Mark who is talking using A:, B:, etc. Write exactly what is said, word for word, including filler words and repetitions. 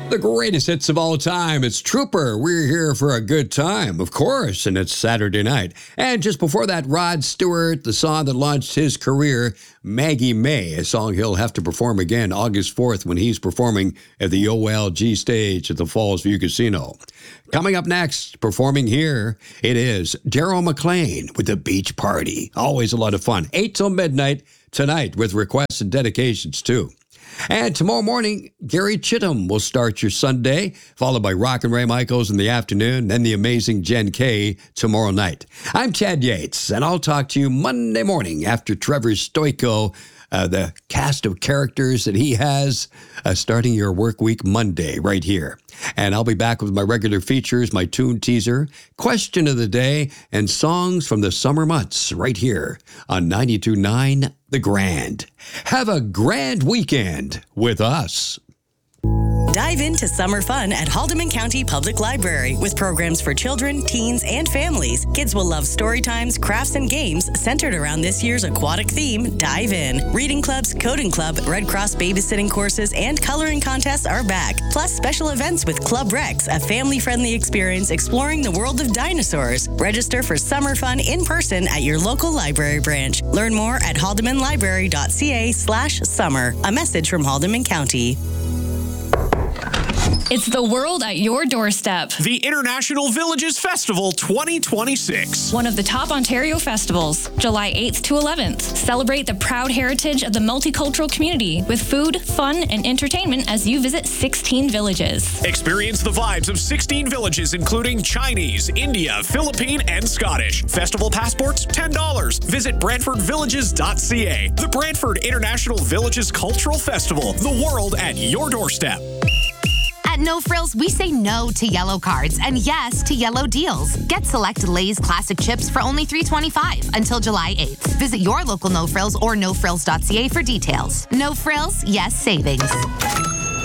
A: The greatest hits of all time. It's Trooper. We're here for a good time, of course, and it's Saturday night. And just before that, Rod Stewart, the song that launched his career, Maggie May, a song he'll have to perform again August fourth when he's performing at the O L G stage at the Falls View Casino. Coming up next, performing here, it is Daryl McLean with the Beach Party. Always a lot of fun. eight till midnight tonight with requests and dedications, too. And tomorrow morning, Gary Chittum will start your Sunday, followed by Rockin' Ray Michaels in the afternoon, and the amazing Jen Kay tomorrow night. I'm Ted Yates, and I'll talk to you Monday morning after Trevor Stoico, uh, the cast of characters that he has uh, starting your work week Monday right here. And I'll be back with my regular features, my tune teaser, question of the day, and songs from the summer months right here on ninety-two point nine The Grand. Have a grand weekend with us.
B: Dive into summer fun at Haldeman County Public Library with programs for children, teens, and families. Kids will love story times, crafts, and games centered around this year's aquatic theme, Dive In. Reading clubs, coding club, Red Cross babysitting courses, and coloring contests are back. Plus special events with Club Rex, a family-friendly experience exploring the world of dinosaurs. Register for summer fun in person at your local library branch. Learn more at haldemanlibrary.ca slash summer. A message from Haldeman County.
C: It's the world at your doorstep.
D: The International Villages Festival twenty twenty-six.
C: One of the top Ontario festivals, July eighth to eleventh. Celebrate the proud heritage of the multicultural community with food, fun, and entertainment as you visit sixteen villages.
D: Experience the vibes of sixteen villages, including Chinese, India, Philippine, and Scottish. Festival passports, ten dollars. Visit brantford villages dot c a. The Brantford International Villages Cultural Festival. The world at your doorstep.
E: At No Frills, we say no to yellow cards and yes to yellow deals. Get select Lay's classic chips for only three dollars and twenty-five cents until July eighth. Visit your local No Frills or no frills dot c a for details. No Frills, yes savings.